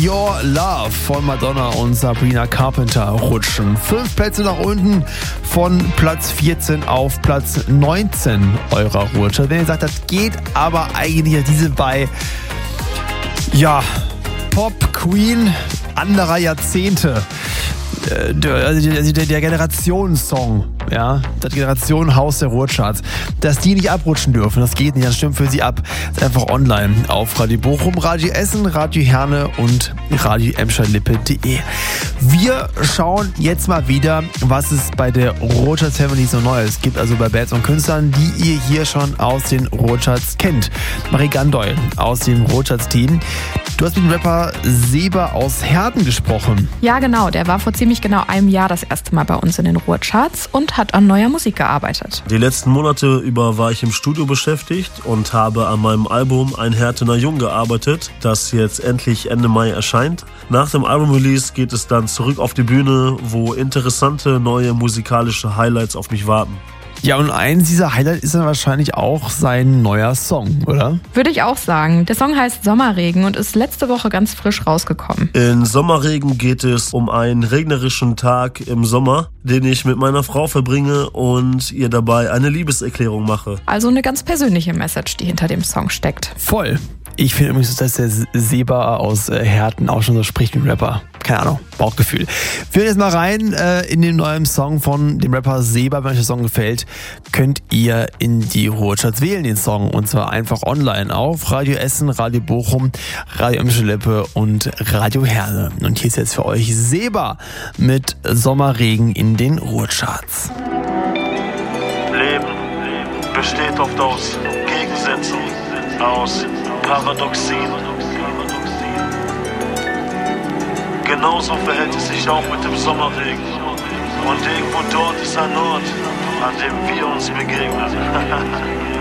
Your Love von Madonna und Sabrina Carpenter rutschen 5 Plätze nach unten von Platz 14 auf Platz 19 eurer Rutsche. Wenn ihr sagt, das geht aber eigentlich diese bei Pop Queen anderer Jahrzehnte. Der Generationssong, das Generationenhaus der Ruhrcharts, dass die nicht abrutschen dürfen, das geht nicht, das stimmt für sie ab. Das ist einfach online auf Radio Bochum, Radio Essen, Radio Herne und Radio Emscher-Lippe.de. Wir schauen jetzt mal wieder, was es bei der Ruhrcharts Family so Neues gibt, also bei Bands und Künstlern, die ihr hier schon aus den Ruhrcharts kennt. Marie Gandoy aus dem Ruhrcharts-Team. Du hast mit dem Rapper Seba aus Herten gesprochen. Ja, genau. Der war vor ziemlich genau einem Jahr das erste Mal bei uns in den Ruhrcharts und hat an neuer Musik gearbeitet. Die letzten Monate über war ich im Studio beschäftigt und habe an meinem Album Ein Hertener Jung gearbeitet, das jetzt endlich Ende Mai erscheint. Nach dem Album-Release geht es dann zurück auf die Bühne, wo interessante neue musikalische Highlights auf mich warten. Ja, und eins dieser Highlights ist dann wahrscheinlich auch sein neuer Song, oder? Würde ich auch sagen. Der Song heißt Sommerregen und ist letzte Woche ganz frisch rausgekommen. In Sommerregen geht es um einen regnerischen Tag im Sommer, den ich mit meiner Frau verbringe und ihr dabei eine Liebeserklärung mache. Also eine ganz persönliche Message, die hinter dem Song steckt. Voll. Ich finde übrigens, dass der Seba aus Herten auch schon so spricht wie ein Rapper. Keine Ahnung, Bauchgefühl. Wir hören jetzt mal rein in den neuen Song von dem Rapper Seba. Wenn euch der Song gefällt, könnt ihr in die Ruhrcharts wählen, den Song. Und zwar einfach online auf Radio Essen, Radio Bochum, Radio Emscher-Lippe und Radio Herne. Und hier ist jetzt für euch Seba mit Sommerregen in den Ruhrcharts. Leben besteht oft aus Gegensätzen, aus Paradoxien. Genauso verhält es sich auch mit dem Sommerregen. Und irgendwo dort ist ein Ort, an dem wir uns begegnen.